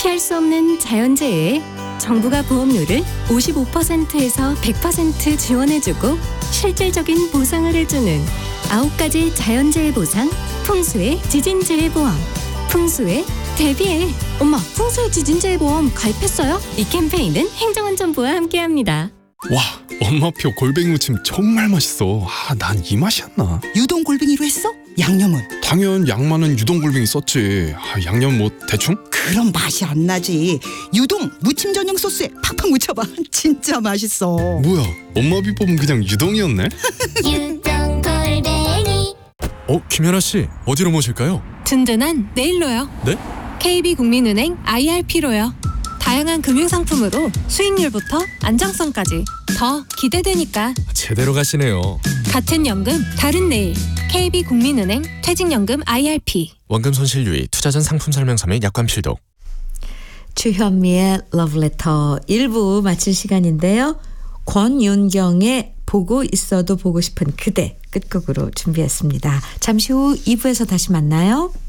피할 수 없는 자연재해에 정부가 보험료를 55%에서 100% 지원해주고 실질적인 보상을 해주는 9가지 자연재해 보상 풍수의 지진재해보험. 풍수의 대비해. 엄마, 풍수의 지진재해보험 가입했어요? 이 캠페인은 행정안전부와 함께합니다. 와, 엄마표 골뱅이 무침 정말 맛있어. 난 이 맛이었나? 유동 골뱅이로 했어? 양념은? 당연 양 많은 유동 골뱅이 썼지. 양념 뭐 대충? 그럼 맛이 안 나지. 유동 무침 전용 소스에 팍팍 묻혀봐. 진짜 맛있어. 뭐야, 엄마 비법은 그냥 유동이었네? 유동 골뱅이. 김연아 씨, 어디로 모실까요? 든든한 내일로요. 네? KB국민은행 IRP로요. 다양한 금융상품으로 수익률부터 안정성까지 더 기대되니까. 제대로 가시네요. 같은 연금 다른 내일. KB국민은행 퇴직연금 IRP. 원금 손실 유의, 투자 전 상품 설명서 및 약관 필독. 주현미의 러브레터 1부 마칠 시간인데요. 권윤경의 보고 있어도 보고 싶은 그대 끝곡으로 준비했습니다. 잠시 후 2부에서 다시 만나요.